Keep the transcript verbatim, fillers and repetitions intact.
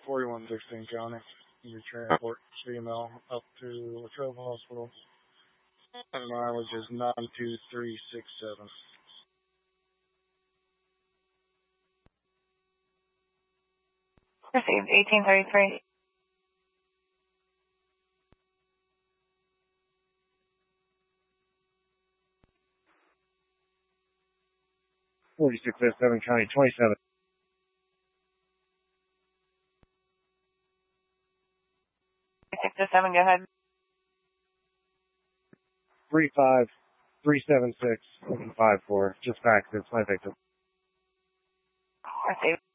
forty-one sixteen County. Your transport female up to Latrobe Hospital. And mileage is nine two three six seven. Received eighteen thirty-three. forty-six oh seven County twenty-seven. six oh seven, go ahead. three five three seven six seven five four. Just fax. It's my victim. Received.